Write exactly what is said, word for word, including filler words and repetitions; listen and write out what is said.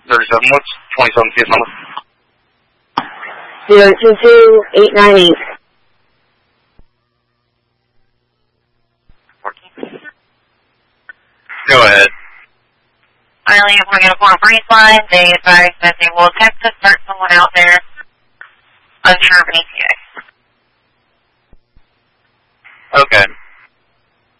thirty-seven, what's twenty-seven case number? zero two two eight nine eight. Go ahead. Finally, we're going to pull a breeze line. They advise that they will attempt to start someone out there unsure of an E T A.